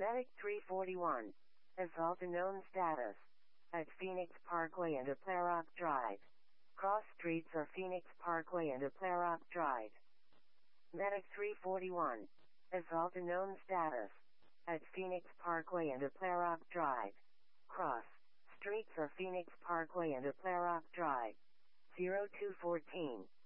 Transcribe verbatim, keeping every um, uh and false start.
Medic three forty-one. Assault unknown status. At Phoenix Parkway and Aplarock Drive. Cross streets are Phoenix Parkway and Aplarock Drive. Medic three forty-one. Assault unknown status. At Phoenix Parkway and Aplarock Drive. Cross streets are Phoenix Parkway and Aplarock Drive. zero two one four.